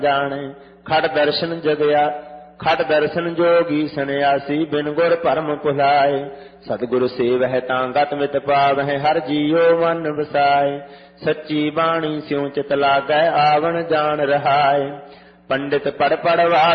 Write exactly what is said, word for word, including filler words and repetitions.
ਜਾਣੇ। ਖੜ ਦਰਸ਼ਨ ਜਗਿਆ ਖੜ ਦਰਸ਼ਨ ਜੋਗੀ ਸੰਨਿਆਸੀ, ਬਿਨ ਗੁਰ ਭਰਮ ਭੁਲਾਏ। ਸਤਿਗੁਰ ਸੇਵਹਿ ਤਾਂ ਗਤ ਮਿਤ ਪਾਵਹਿ, ਹਰ ਜੀਉ ਮਨ ਵਸਾਏ। ਸੱਚੀ ਬਾਣੀ ਸਿਉ ਚਿਤ ਲਾਗੈ, ਆਵਣ ਜਾਣ ਰਹਾਏ। ਪੰਡਿਤ ਪੜ ਪੜਵਾ